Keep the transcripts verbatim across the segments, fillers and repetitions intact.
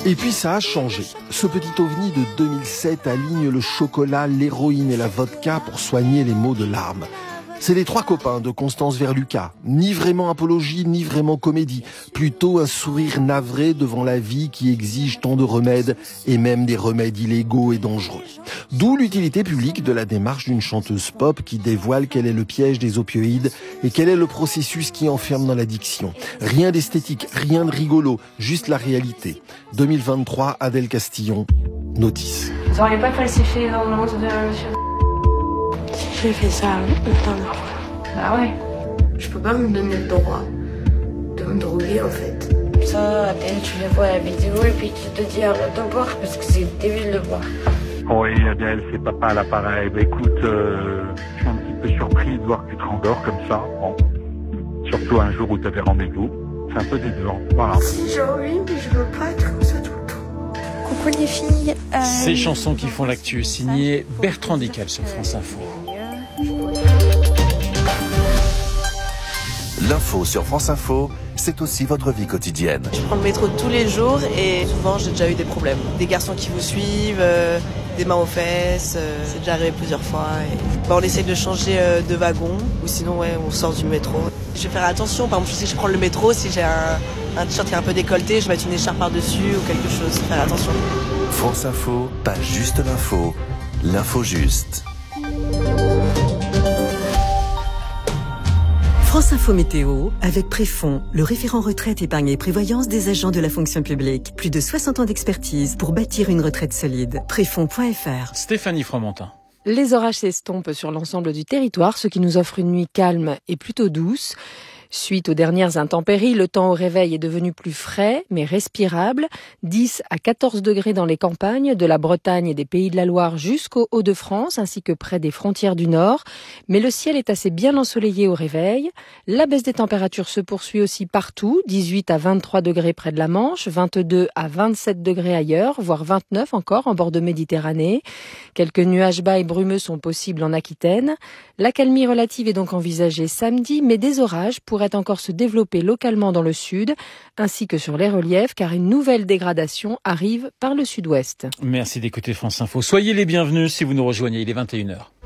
Et puis ça a changé. Ce petit ovni de deux mille sept aligne le chocolat, l'héroïne et la vodka pour soigner les maux de larmes. C'est les trois copains de Constance Verlucas. Ni vraiment apologie, ni vraiment comédie. Plutôt un sourire navré devant la vie qui exige tant de remèdes, et même des remèdes illégaux et dangereux. D'où l'utilité publique de la démarche d'une chanteuse pop qui dévoile quel est le piège des opioïdes et quel est le processus qui enferme dans l'addiction. Rien d'esthétique, rien de rigolo, juste la réalité. deux mille vingt-trois, Adèle Castillon, Notice. Vous n'auriez pas falsifié dans le nom de monsieur? J'ai fait ça la dernière fois. Ah ouais. Je peux pas me donner le droit de me droguer en fait. Ça, Adèle, tu les vois à la vidéo et puis tu te dis arrête de boire parce que c'est débile de boire. Oui, Adèle, c'est papa à l'appareil. Bah écoute, euh, je suis un petit peu surpris de voir que tu te rendors comme ça. Bon. Surtout un jour où tu avais rendez-vous. C'est un peu décevant. Voilà. Si j'ai envie, mais je veux pas être comme ça tout le temps. Coucou les filles. Euh... Ces chansons qui font l'actu, signé Bertrand Dical sur France Info. L'info sur France Info, c'est aussi votre vie quotidienne. Je prends le métro tous les jours et souvent j'ai déjà eu des problèmes. Des garçons qui vous suivent, euh, des mains aux fesses, euh, c'est déjà arrivé plusieurs fois. Et... Bah, on essaye de changer euh, de wagon ou sinon ouais, on sort du métro. Je vais faire attention, par exemple si je prends le métro, si j'ai un, un t-shirt qui est un peu décolleté, je vais mettre une écharpe par-dessus ou quelque chose, faire attention. France Info, pas juste l'info, l'info juste. France Info Météo, avec Préfond, le référent retraite, épargne et prévoyance des agents de la fonction publique. Plus de soixante ans d'expertise pour bâtir une retraite solide. Préfond point F R. Stéphanie Fromentin. Les orages s'estompent sur l'ensemble du territoire, ce qui nous offre une nuit calme et plutôt douce. Suite aux dernières intempéries, le temps au réveil est devenu plus frais, mais respirable. dix à quatorze degrés dans les campagnes, de la Bretagne et des Pays de la Loire jusqu'aux Hauts-de-France, ainsi que près des frontières du Nord. Mais le ciel est assez bien ensoleillé au réveil. La baisse des températures se poursuit aussi partout. dix-huit à vingt-trois degrés près de la Manche, vingt-deux à vingt-sept degrés ailleurs, voire vingt-neuf encore en bord de Méditerranée. Quelques nuages bas et brumeux sont possibles en Aquitaine. L'accalmie relative est donc envisagée samedi, mais des orages pourraient encore se développer localement dans le sud, ainsi que sur les reliefs, car une nouvelle dégradation arrive par le sud-ouest. Merci d'écouter France Info. Soyez les bienvenus si vous nous rejoignez, il est vingt et une heures.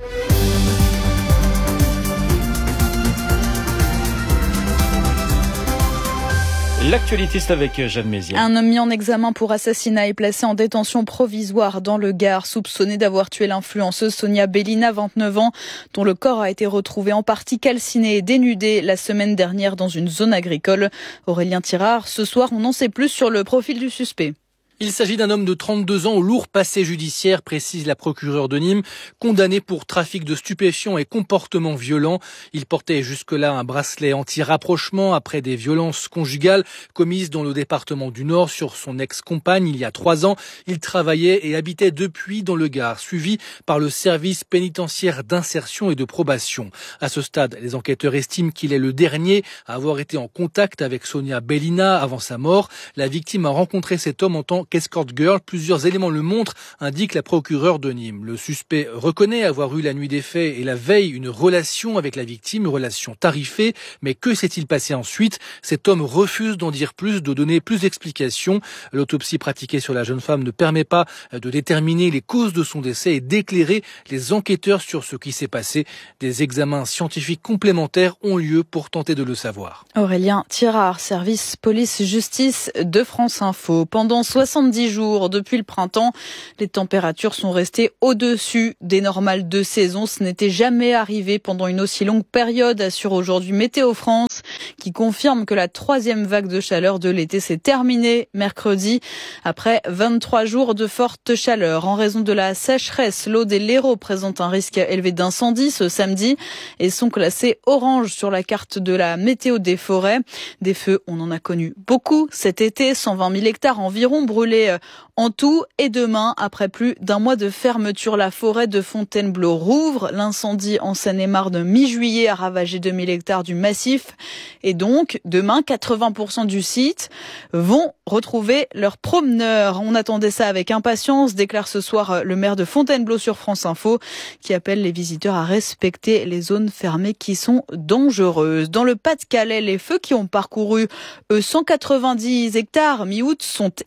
L'actualité, c'est avec Jeanne Mézières. Un homme mis en examen pour assassinat est placé en détention provisoire dans le Gard, soupçonné d'avoir tué l'influenceuse Sonia Bellina, vingt-neuf ans, dont le corps a été retrouvé en partie calciné et dénudé la semaine dernière dans une zone agricole. Aurélien Tirard, ce soir, on en sait plus sur le profil du suspect. Il s'agit d'un homme de trente-deux ans au lourd passé judiciaire, précise la procureure de Nîmes, condamné pour trafic de stupéfiants et comportement violent. Il portait jusque-là un bracelet anti-rapprochement après des violences conjugales commises dans le département du Nord sur son ex-compagne il y a trois ans. Il travaillait et habitait depuis dans le Gard, suivi par le service pénitentiaire d'insertion et de probation. À ce stade, les enquêteurs estiment qu'il est le dernier à avoir été en contact avec Sonia Bellina avant sa mort. La victime a rencontré cet homme en tant qu'escort girl. Plusieurs éléments le montrent, indique la procureure de Nîmes. Le suspect reconnaît avoir eu la nuit des faits et la veille une relation avec la victime, une relation tarifée. Mais que s'est-il passé ensuite? Cet homme refuse d'en dire plus, de donner plus d'explications. L'autopsie pratiquée sur la jeune femme ne permet pas de déterminer les causes de son décès et d'éclairer les enquêteurs sur ce qui s'est passé. Des examens scientifiques complémentaires ont lieu pour tenter de le savoir. Aurélien Tirard, service police-justice de France Info. Pendant soixante-dix jours depuis le printemps, les températures sont restées au-dessus des normales de saison. Ce n'était jamais arrivé pendant une aussi longue période, assure aujourd'hui Météo France, qui confirme que la troisième vague de chaleur de l'été s'est terminée mercredi. Après vingt-trois jours de forte chaleur, en raison de la sécheresse, l'Aude et l'Hérault présentent un risque élevé d'incendie ce samedi et sont classés orange sur la carte de la météo des forêts. Des feux, on en a connu beaucoup cet été, cent vingt mille hectares environ brûlés en tout. Et demain, après plus d'un mois de fermeture, la forêt de Fontainebleau rouvre. L'incendie en Seine-et-Marne mi-juillet a ravagé deux mille hectares du massif. Et donc, demain, quatre-vingts pour cent du site vont retrouver leurs promeneurs. On attendait ça avec impatience, déclare ce soir le maire de Fontainebleau sur France Info, qui appelle les visiteurs à respecter les zones fermées qui sont dangereuses. Dans le Pas-de-Calais, les feux qui ont parcouru cent quatre-vingt-dix hectares mi-août sont éteints.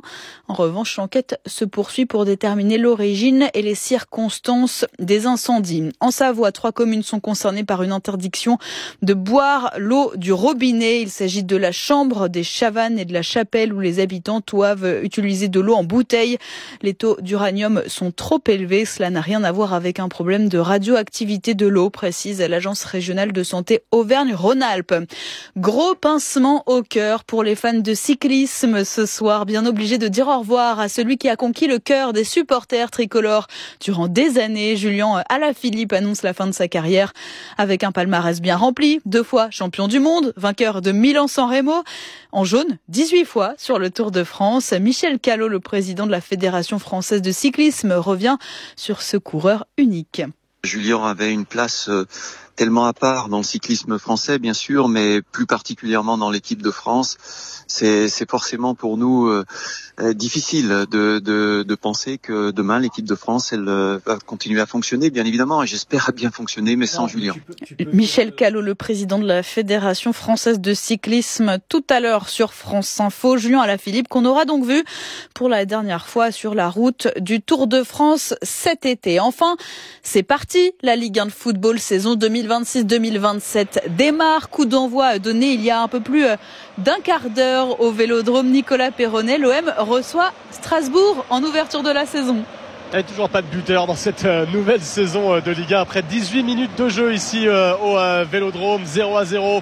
En revanche, l'enquête se poursuit pour déterminer l'origine et les circonstances des incendies. En Savoie, trois communes sont concernées par une interdiction de boire l'eau du robinet. Il s'agit de la Chambre, des Chavannes et de la Chapelle où les habitants doivent utiliser de l'eau en bouteille. Les taux d'uranium sont trop élevés. Cela n'a rien à voir avec un problème de radioactivité de l'eau, précise l'Agence régionale de santé Auvergne-Rhône-Alpes. Gros pincement au cœur pour les fans de cyclisme ce soir, bien obligés de dire au revoir à celui qui a conquis le cœur des supporters tricolores durant des années. Julien Alaphilippe annonce la fin de sa carrière avec un palmarès bien rempli, deux fois champion du monde, vainqueur de Milan-San Remo, en jaune dix-huit fois sur le Tour de France. Michel Callot, le président de la Fédération française de cyclisme, revient sur ce coureur unique. Julien avait une place euh, tellement à part dans le cyclisme français, bien sûr, mais plus particulièrement dans l'équipe de France. C'est, c'est forcément pour nous euh, difficile de, de, de penser que demain l'équipe de France elle euh, va continuer à fonctionner, bien évidemment, et j'espère bien fonctionner, mais sans non, Julien. Tu peux, tu peux... Michel Callot, le président de la Fédération française de cyclisme, tout à l'heure sur France Info. Julien Alaphilippe, qu'on aura donc vu pour la dernière fois sur la route du Tour de France cet été. Enfin, c'est parti, la Ligue un de football saison deux mille vingt-six deux mille vingt-sept démarre. Coup d'envoi donné il y a un peu plus d'un quart d'heure au Vélodrome Nicolas Perronnet. L'O M reçoit Strasbourg en ouverture de la saison. Il n'y a toujours pas de buteur dans cette nouvelle saison de Ligue un. Après dix-huit minutes de jeu ici au Vélodrome, zéro à zéro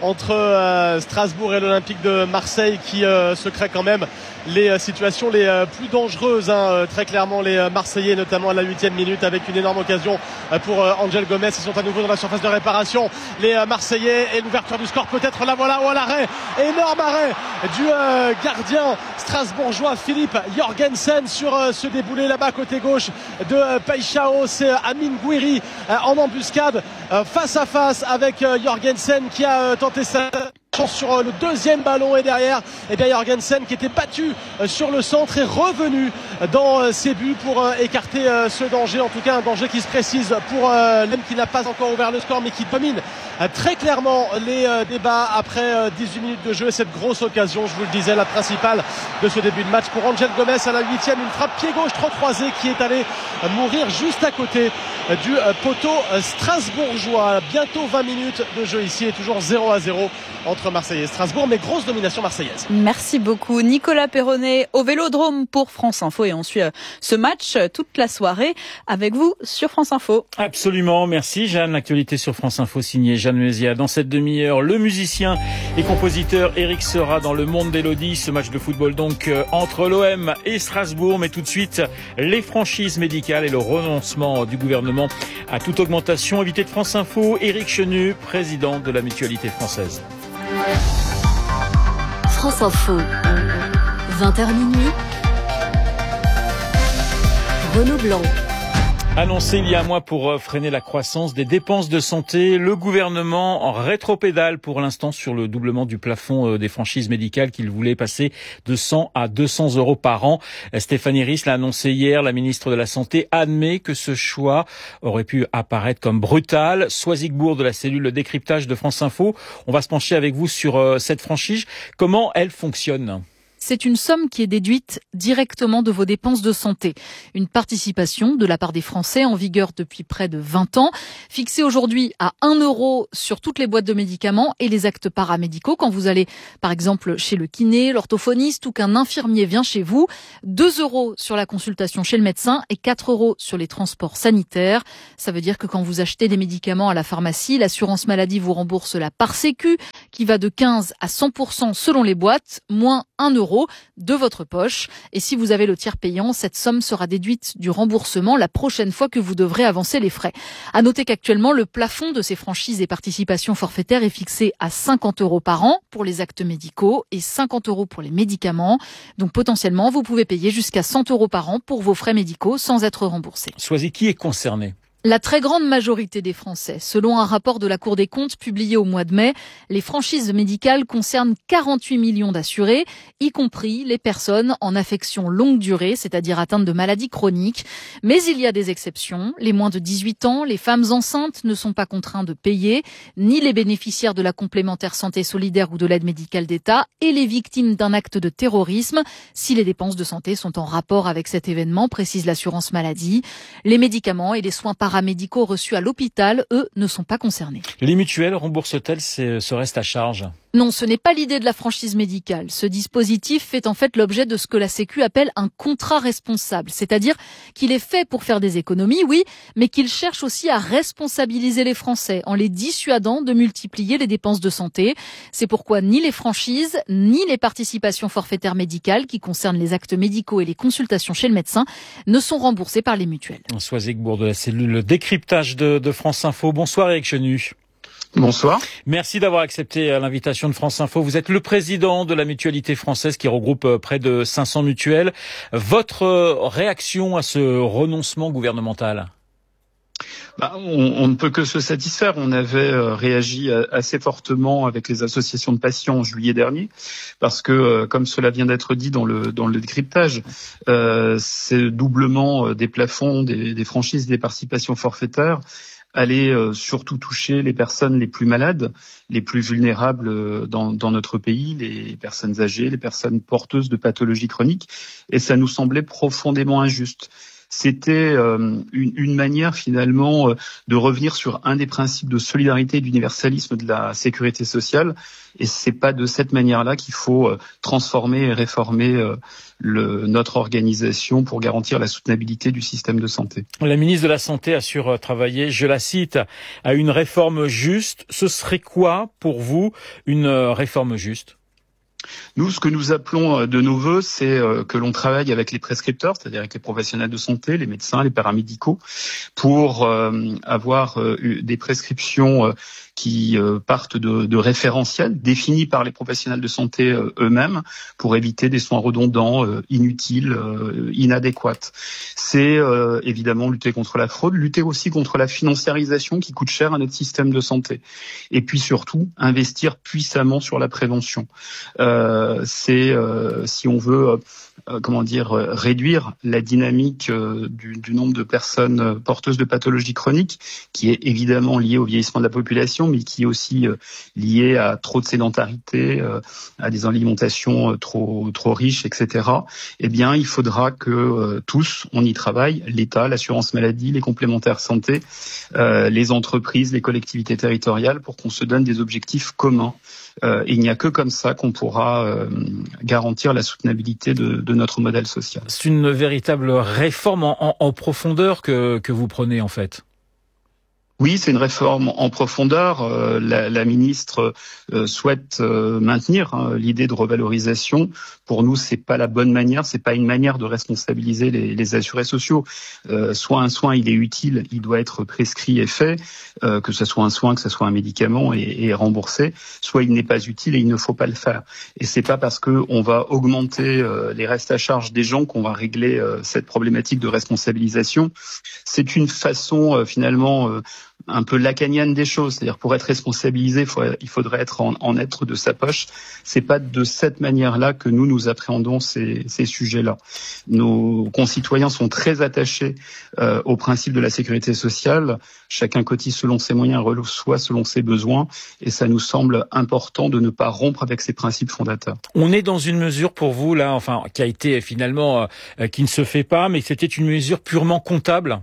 entre Strasbourg et l'Olympique de Marseille qui se crée quand même les situations les plus dangereuses, hein, très clairement les Marseillais, notamment à la huitième minute avec une énorme occasion pour Angel Gomez. Ils sont à nouveau dans la surface de réparation, les Marseillais, et l'ouverture du score peut-être, la voilà, ou à l'arrêt, énorme arrêt du euh, gardien strasbourgeois Philippe Jorgensen sur euh, ce déboulé là-bas côté gauche de euh, Paixão. C'est euh, Amine Gouiri euh, en embuscade euh, face à face avec euh, Jorgensen qui a euh, tenté sa sur le deuxième ballon, et derrière eh bien Jorgensen qui était battu sur le centre est revenu dans ses buts pour écarter ce danger, en tout cas un danger qui se précise pour l'O M qui n'a pas encore ouvert le score mais qui domine très clairement les débats après dix-huit minutes de jeu. Et cette grosse occasion, je vous le disais, la principale de ce début de match pour Angel Gomez à la huitième, une frappe pied gauche trop croisée qui est allée mourir juste à côté du poteau strasbourgeois. Bientôt vingt minutes de jeu ici et toujours zéro à zéro entre Marseille et Strasbourg, mais grosse domination marseillaise. Merci beaucoup Nicolas Perronnet au Vélodrome pour France Info, et on suit ce match toute la soirée avec vous sur France Info. Absolument, merci Jeanne. L'actualité sur France Info signée Jeanne Mézia. Dans cette demi-heure, le musicien et compositeur Eric Serra dans Le Monde d'Élodie. Ce match de football donc entre l'O M et Strasbourg, mais tout de suite les franchises médicales et le renoncement du gouvernement à toute augmentation. Invité de France Info, Éric Chenu, président de la Mutualité française. France Info, vingt heures minuit, Renaud Blanc. Annoncé il y a un mois pour freiner la croissance des dépenses de santé, le gouvernement en rétropédale pour l'instant sur le doublement du plafond des franchises médicales qu'il voulait passer de cent à deux cents euros par an. Stéphanie Ries l'a annoncé hier, la ministre de la Santé admet que ce choix aurait pu apparaître comme brutal. Soisig Bourg de la cellule décryptage de France Info, on va se pencher avec vous sur cette franchise. Comment elle fonctionne ? C'est une somme qui est déduite directement de vos dépenses de santé. Une participation de la part des Français en vigueur depuis près de vingt ans, fixée aujourd'hui à un euro sur toutes les boîtes de médicaments et les actes paramédicaux. Quand vous allez, par exemple, chez le kiné, l'orthophoniste ou qu'un infirmier vient chez vous, deux euros sur la consultation chez le médecin et quatre euros sur les transports sanitaires. Ça veut dire que quand vous achetez des médicaments à la pharmacie, l'assurance maladie vous rembourse la part sécu qui va de quinze à cent pour cent selon les boîtes, moins un euro de votre poche. Et si vous avez le tiers payant, cette somme sera déduite du remboursement la prochaine fois que vous devrez avancer les frais. À noter qu'actuellement, le plafond de ces franchises et participations forfaitaires est fixé à cinquante euros par an pour les actes médicaux et cinquante euros pour les médicaments. Donc potentiellement, vous pouvez payer jusqu'à cent euros par an pour vos frais médicaux sans être remboursé. Soisy, qui est concerné ? La très grande majorité des Français, selon un rapport de la Cour des comptes publié au mois de mai, les franchises médicales concernent quarante-huit millions d'assurés, y compris les personnes en affection longue durée, c'est-à-dire atteintes de maladies chroniques. Mais il y a des exceptions. Les moins de dix-huit ans, les femmes enceintes ne sont pas contraints de payer, ni les bénéficiaires de la complémentaire santé solidaire ou de l'aide médicale d'État et les victimes d'un acte de terrorisme, si les dépenses de santé sont en rapport avec cet événement, précise l'assurance maladie. Les médicaments et les soins paramédicaux paramédicaux reçus à l'hôpital, eux, ne sont pas concernés. Les mutuelles remboursent-elles ce reste à charge ? Non, ce n'est pas l'idée de la franchise médicale. Ce dispositif fait en fait l'objet de ce que la Sécu appelle un contrat responsable, c'est-à-dire qu'il est fait pour faire des économies, oui, mais qu'il cherche aussi à responsabiliser les Français en les dissuadant de multiplier les dépenses de santé. C'est pourquoi ni les franchises, ni les participations forfaitaires médicales qui concernent les actes médicaux et les consultations chez le médecin ne sont remboursées par les mutuelles. Sois Bourg de la cellule décryptage de, de France Info. Bonsoir Éric Chenu. Bonsoir. Merci d'avoir accepté l'invitation de France Info. Vous êtes le président de la mutualité française qui regroupe près de cinq cents mutuelles. Votre réaction à ce renoncement gouvernemental ? Bah, on, on ne peut que se satisfaire. On avait euh, réagi assez fortement avec les associations de patients en juillet dernier, parce que, euh, comme cela vient d'être dit dans le dans le décryptage, euh, c'est doublement des plafonds, des, des franchises, des participations forfaitaires allait euh, surtout toucher les personnes les plus malades, les plus vulnérables euh, dans, dans notre pays, les personnes âgées, les personnes porteuses de pathologies chroniques, et ça nous semblait profondément injuste. C'était euh, une, une manière finalement euh, de revenir sur un des principes de solidarité et d'universalisme de la sécurité sociale, et c'est pas de cette manière-là qu'il faut euh, transformer et réformer euh, le, notre organisation pour garantir la soutenabilité du système de santé. La ministre de la Santé assure travailler, je la cite, à une réforme juste. Ce serait quoi pour vous une réforme juste ? Nous, ce que nous appelons de nos vœux, c'est que l'on travaille avec les prescripteurs, c'est-à-dire avec les professionnels de santé, les médecins, les paramédicaux, pour avoir des prescriptions qui partent de, de référentiels définis par les professionnels de santé eux-mêmes pour éviter des soins redondants, inutiles, inadéquats. C'est euh, évidemment lutter contre la fraude, lutter aussi contre la financiarisation qui coûte cher à notre système de santé. Et puis surtout, investir puissamment sur la prévention. Euh, c'est, euh, si on veut... Euh, comment dire, euh, réduire la dynamique euh, du, du nombre de personnes euh, porteuses de pathologies chroniques, qui est évidemment liée au vieillissement de la population, mais qui est aussi euh, liée à trop de sédentarité, euh, à des alimentations euh, trop trop riches, et cetera. Eh bien, il faudra que euh, tous, on y travaille, l'État, l'assurance maladie, les complémentaires santé, euh, les entreprises, les collectivités territoriales, pour qu'on se donne des objectifs communs. Euh, et il n'y a que comme ça qu'on pourra euh, garantir la soutenabilité de, de notre modèle social. C'est une véritable réforme en, en, en profondeur que, que vous prenez en fait. Oui, c'est une réforme en profondeur. Euh, la, la ministre euh, souhaite euh, maintenir hein, l'idée de revalorisation. Pour nous, c'est pas la bonne manière. C'est pas une manière de responsabiliser les, les assurés sociaux. Euh, soit un soin, il est utile, il doit être prescrit et fait, euh, que ce soit un soin, que ce soit un médicament et, et remboursé. Soit il n'est pas utile et il ne faut pas le faire. Et c'est pas parce que on va augmenter euh, les restes à charge des gens qu'on va régler euh, cette problématique de responsabilisation. C'est une façon euh, finalement euh, un peu lacanienne des choses, c'est-à-dire pour être responsabilisé, il faudrait être en, en être de sa poche. C'est pas de cette manière-là que nous nous appréhendons ces, ces sujets-là. Nos concitoyens sont très attachés euh, au principe de la sécurité sociale. Chacun cotise selon ses moyens, reçoit selon ses besoins, et ça nous semble important de ne pas rompre avec ces principes fondateurs. On est dans une mesure pour vous là, enfin qui a été finalement euh, qui ne se fait pas, mais c'était une mesure purement comptable.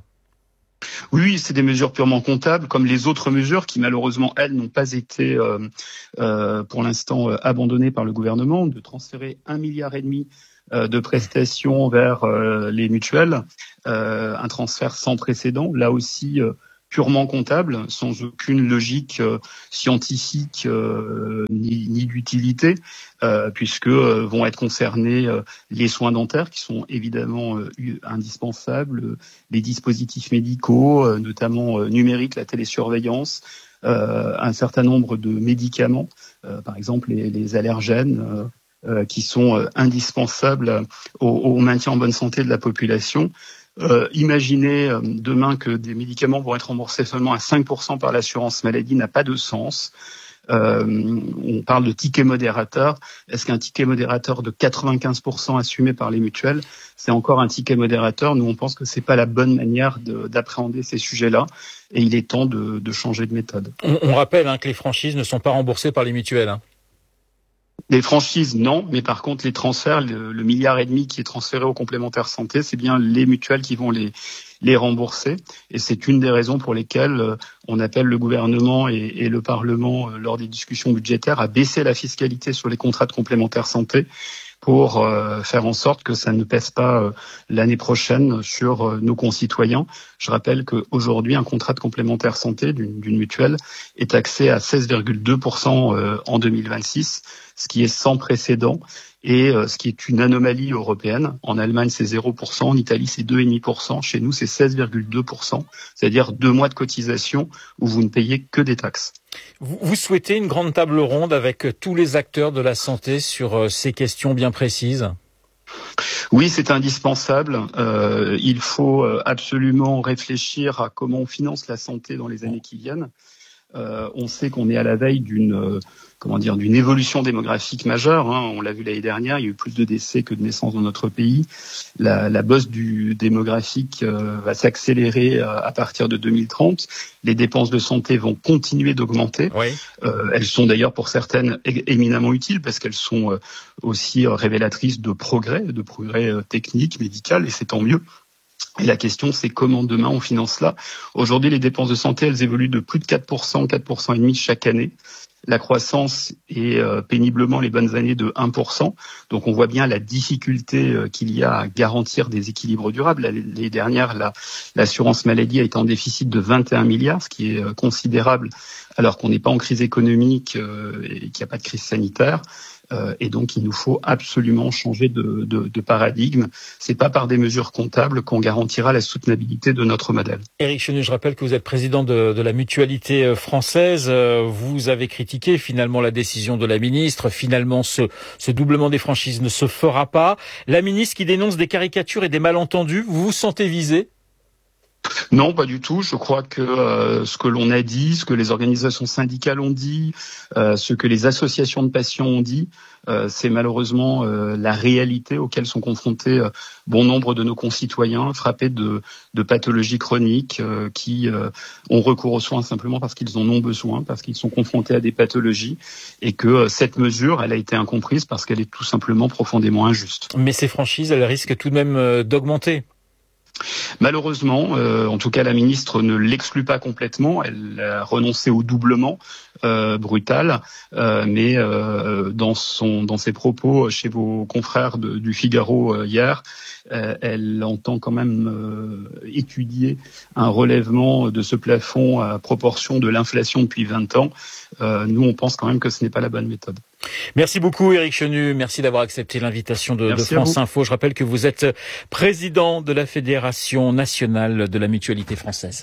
Oui, c'est des mesures purement comptables, comme les autres mesures qui, malheureusement, elles, n'ont pas été, euh, euh, pour l'instant, euh, abandonnées par le gouvernement, de transférer un milliard et demi euh, de prestations vers euh, les mutuelles, euh, un transfert sans précédent, là aussi euh, purement comptable, sans aucune logique euh, scientifique euh, ni, ni d'utilité, euh, puisque euh, vont être concernés euh, les soins dentaires qui sont évidemment euh, indispensables, euh, les dispositifs médicaux, euh, notamment euh, numériques, la télésurveillance, euh, un certain nombre de médicaments, euh, par exemple les, les allergènes, euh, euh, qui sont euh, indispensables au, au maintien en bonne santé de la population. Euh, imaginez euh, demain que des médicaments vont être remboursés seulement à cinq pour cent par l'assurance maladie n'a pas de sens. Euh, on parle de ticket modérateur. Est-ce qu'un ticket modérateur de quatre-vingt-quinze pour cent assumé par les mutuelles, c'est encore un ticket modérateur? Nous, on pense que c'est pas la bonne manière de, d'appréhender ces sujets-là, et il est temps de, de changer de méthode. On, on rappelle hein, que les franchises ne sont pas remboursées par les mutuelles. Hein. Les franchises, non, mais par contre, les transferts, le, le milliard et demi qui est transféré aux complémentaires santé, c'est bien les mutuelles qui vont les, les rembourser. Et c'est une des raisons pour lesquelles euh, on appelle le gouvernement et, et le Parlement, euh, lors des discussions budgétaires, à baisser la fiscalité sur les contrats de complémentaires santé pour euh, faire en sorte que ça ne pèse pas euh, l'année prochaine sur euh, nos concitoyens. Je rappelle qu'aujourd'hui, un contrat de complémentaire santé d'une, d'une mutuelle est taxé à seize virgule deux pour cent euh, en deux mille vingt-six, ce qui est sans précédent et euh, ce qui est une anomalie européenne. En Allemagne, c'est zéro pour cent, en Italie, c'est deux virgule cinq pour cent, chez nous, c'est seize virgule deux pour cent, c'est-à-dire deux mois de cotisation où vous ne payez que des taxes. Vous, vous souhaitez une grande table ronde avec tous les acteurs de la santé sur euh, ces questions bien précises ? Oui, c'est indispensable. Euh, il faut absolument réfléchir à comment on finance la santé dans les années qui viennent. Euh, on sait qu'on est à la veille d'une, euh, comment dire, d'une évolution démographique majeure. Hein. On l'a vu l'année dernière, il y a eu plus de décès que de naissances dans notre pays. La, la bosse du démographique euh, va s'accélérer euh, à partir de deux mille trente. Les dépenses de santé vont continuer d'augmenter. Oui. Euh, elles sont d'ailleurs pour certaines é- éminemment utiles parce qu'elles sont euh, aussi euh, révélatrices de progrès, de progrès euh, techniques, médicaux, et c'est tant mieux. Et la question, c'est comment demain on finance cela. Aujourd'hui, les dépenses de santé, elles évoluent de plus de quatre pour cent, quatre pour cent et demi chaque année. La croissance est euh, péniblement les bonnes années de un pour cent. Donc on voit bien la difficulté euh, qu'il y a à garantir des équilibres durables. L'année dernière, la, l'assurance maladie a été en déficit de vingt et un milliards, ce qui est euh, considérable alors qu'on n'est pas en crise économique euh, et qu'il n'y a pas de crise sanitaire. Euh, et donc, il nous faut absolument changer de, de, de paradigme. C'est pas par des mesures comptables qu'on garantira la soutenabilité de notre modèle. Éric Chenu, je rappelle que vous êtes président de, de la mutualité française. Vous avez critiqué finalement la décision de la ministre. Finalement, ce, ce doublement des franchises ne se fera pas. La ministre qui dénonce des caricatures et des malentendus, vous vous sentez visé ? Non, pas du tout. Je crois que euh, ce que l'on a dit, ce que les organisations syndicales ont dit, euh, ce que les associations de patients ont dit, euh, c'est malheureusement euh, la réalité auquel sont confrontés euh, bon nombre de nos concitoyens frappés de, de pathologies chroniques euh, qui euh, ont recours aux soins simplement parce qu'ils en ont besoin, parce qu'ils sont confrontés à des pathologies et que euh, cette mesure, elle a été incomprise parce qu'elle est tout simplement profondément injuste. Mais ces franchises, elles risquent tout de même euh, d'augmenter. Malheureusement, euh, en tout cas la ministre ne l'exclut pas complètement, elle a renoncé au doublement euh, brutal, euh, mais euh, dans, son, dans ses propos chez vos confrères de, du Figaro euh, hier, euh, elle entend quand même euh, étudier un relèvement de ce plafond à proportion de l'inflation depuis vingt ans. Euh, nous, on pense quand même que ce n'est pas la bonne méthode. Merci beaucoup Éric Chenu, merci d'avoir accepté l'invitation de, de France Info. Je rappelle que vous êtes président de la Fédération nationale de la mutualité française.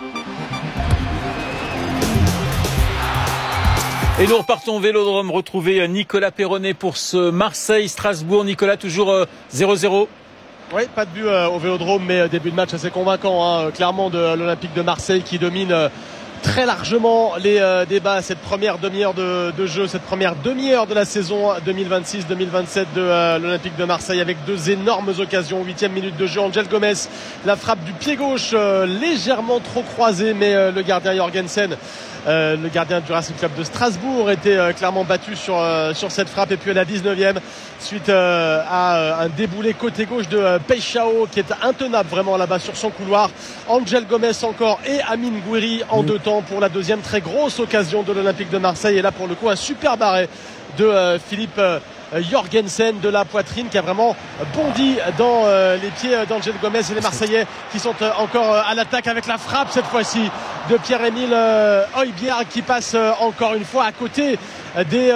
Et nous repartons au Vélodrome, retrouver Nicolas Perronnet pour ce Marseille-Strasbourg. Nicolas, toujours zéro zéro. Oui, pas de but euh, au Vélodrome, mais début de match assez convaincant, hein, clairement, de l'Olympique de Marseille qui domine euh, très largement les euh, débats, cette première demi-heure de, de jeu, cette première demi-heure de la saison deux mille vingt-six deux mille vingt-sept de euh, l'Olympique de Marseille, avec deux énormes occasions. Huitième minute de jeu, Angel Gomez, la frappe du pied gauche euh, légèrement trop croisée, mais euh, le gardien Jorgensen, euh, le gardien du Racing Club de Strasbourg, était euh, clairement battu sur, euh, sur cette frappe. Et puis à la dix-neuvième, suite euh, à euh, un déboulé côté gauche de euh, Peixao qui est intenable vraiment là-bas sur son couloir, Angel Gomez encore et Amine Gouiri en mmh. deux temps pour la deuxième très grosse occasion de l'Olympique de Marseille. Et là pour le coup un superbe arrêt de euh, Philippe euh, Jorgensen de la poitrine qui a vraiment bondi dans euh, les pieds d'Angel Gomez, et les Marseillais qui sont euh, encore euh, à l'attaque avec la frappe cette fois-ci de Pierre-Emile euh, Højbjerg qui passe euh, encore une fois à côté des